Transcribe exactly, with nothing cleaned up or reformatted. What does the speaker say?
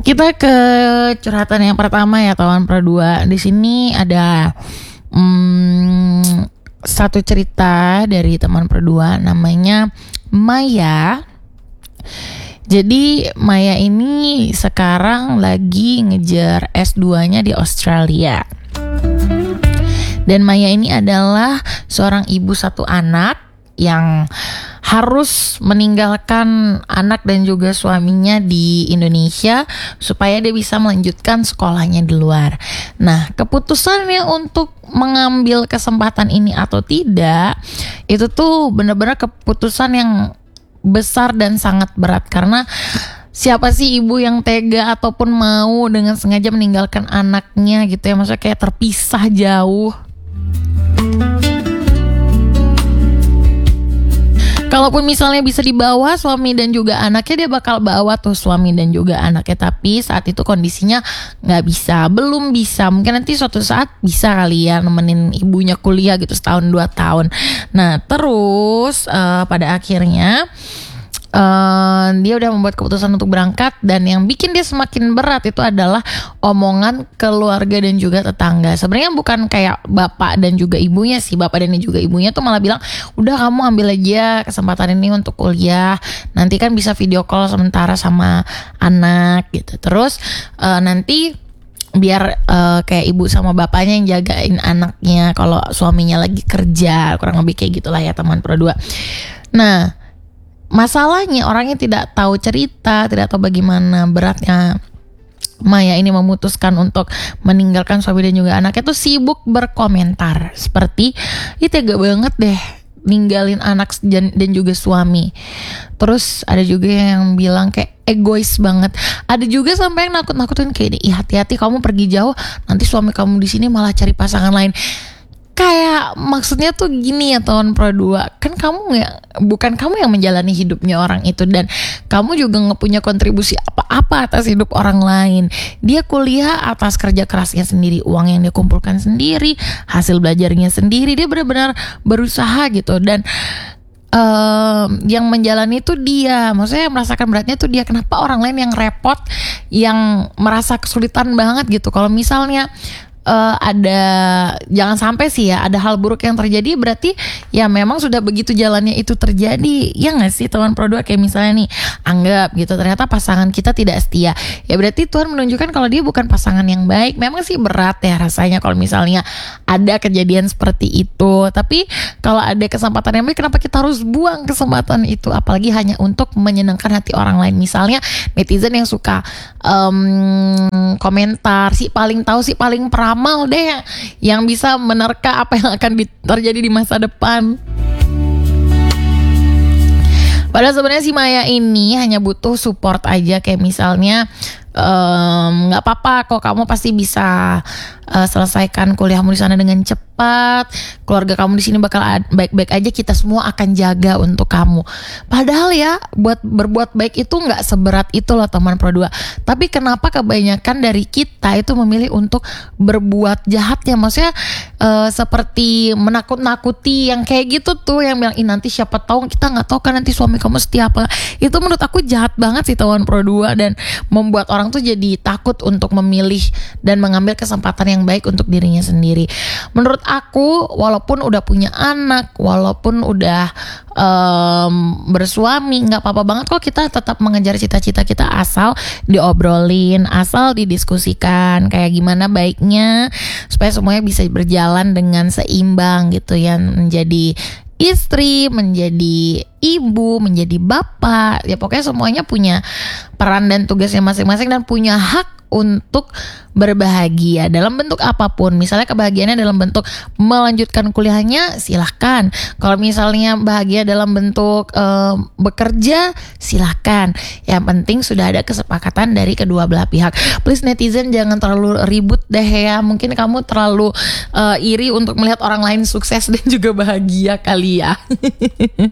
Kita ke curhatan yang pertama ya teman berdua. Di sini ada hmm, satu cerita dari teman berdua namanya Maya. Jadi Maya ini sekarang lagi ngejar S dua-nya di Australia. Dan Maya ini adalah seorang ibu satu anak yang harus meninggalkan anak dan juga suaminya di Indonesia supaya dia bisa melanjutkan sekolahnya di luar. Nah, keputusannya untuk mengambil kesempatan ini atau tidak, itu tuh benar-benar keputusan yang besar dan sangat berat. Karena siapa sih ibu yang tega ataupun mau dengan sengaja meninggalkan anaknya gitu ya, maksudnya kayak terpisah jauh. Kalaupun misalnya bisa dibawa suami dan juga anaknya, dia bakal bawa tuh suami dan juga anaknya. Tapi saat itu kondisinya gak bisa, belum bisa. Mungkin nanti suatu saat bisa kali ya nemenin ibunya kuliah gitu setahun dua tahun. Nah terus uh, pada akhirnya Uh, dia udah membuat keputusan untuk berangkat. Dan yang bikin dia semakin berat itu adalah omongan keluarga dan juga tetangga. Sebenarnya bukan kayak bapak dan juga ibunya sih. Bapak dan juga ibunya tuh malah bilang, udah kamu ambil aja kesempatan ini untuk kuliah, nanti kan bisa video call sementara sama anak gitu. Terus uh, nanti biar uh, kayak ibu sama bapaknya yang jagain anaknya kalau suaminya lagi kerja. Kurang lebih kayak gitulah ya teman berdua. Nah masalahnya orangnya tidak tahu cerita, tidak tahu bagaimana beratnya Maya ini memutuskan untuk meninggalkan suami dan juga anaknya, tuh sibuk berkomentar seperti, ih tega banget deh ninggalin anak dan juga suami. Terus ada juga yang bilang kayak egois banget. Ada juga sampai yang nakut-nakutin kayak, ih hati-hati kamu pergi jauh, nanti suami kamu di sini malah cari pasangan lain. Kayak maksudnya tuh gini ya teman pro dua, kan kamu nggak, bukan kamu yang menjalani hidupnya orang itu, dan kamu juga nggak punya kontribusi apa-apa atas hidup orang lain. Dia kuliah atas kerja kerasnya sendiri, uang yang dia kumpulkan sendiri, hasil belajarnya sendiri, dia benar-benar berusaha gitu. Dan um, yang menjalani itu dia, maksudnya yang merasakan beratnya tuh dia. Kenapa orang lain yang repot, yang merasa kesulitan banget gitu. Kalau misalnya Uh, ada, jangan sampai sih ya ada hal buruk yang terjadi, berarti ya memang sudah begitu jalannya itu terjadi, ya nggak sih teman pro dua. Kayak misalnya nih, anggap gitu ternyata pasangan kita tidak setia, ya berarti Tuhan menunjukkan kalau dia bukan pasangan yang baik. Memang sih berat ya rasanya kalau misalnya ada kejadian seperti itu, tapi kalau ada kesempatan yang baik, kenapa kita harus buang kesempatan itu, apalagi hanya untuk menyenangkan hati orang lain. Misalnya netizen yang suka um, komentar, si paling tahu, si paling peramal Amal deh yang bisa menerka apa yang akan terjadi di masa depan. Padahal sebenarnya si Maya ini hanya butuh support aja, kayak misalnya nggak um, apa-apa kok, kamu pasti bisa uh, selesaikan kuliahmu di sana dengan cepat. Keluarga kamu di sini bakal ad- baik-baik aja, kita semua akan jaga untuk kamu. Padahal ya buat berbuat baik itu nggak seberat itu loh teman pro dua. Tapi kenapa kebanyakan dari kita itu memilih untuk berbuat jahatnya? Maksudnya uh, seperti menakut-nakuti yang kayak gitu tuh, yang bilang, ih nanti siapa tahu, kita nggak tahu kan nanti suami kamu setia apa. Itu menurut aku jahat banget sih teman pro dua, dan membuat orang tuh jadi takut untuk memilih dan mengambil kesempatan yang baik untuk dirinya sendiri. Menurut aku, walaupun udah punya anak, walaupun udah um, bersuami, nggak apa-apa banget kok kita tetap mengejar cita-cita kita, asal diobrolin, asal didiskusikan kayak gimana baiknya supaya semuanya bisa berjalan dengan seimbang gitu ya, menjadi istri, menjadi ibu, menjadi bapak, ya pokoknya semuanya punya peran dan tugasnya masing-masing dan punya hak untuk berbahagia dalam bentuk apapun. Misalnya kebahagiaannya dalam bentuk melanjutkan kuliahnya, silahkan. Kalau misalnya bahagia dalam bentuk uh, bekerja, silahkan. Yang penting sudah ada kesepakatan dari kedua belah pihak. Please netizen jangan terlalu ribut deh ya. Mungkin kamu terlalu uh, iri untuk melihat orang lain sukses dan juga bahagia kali ya.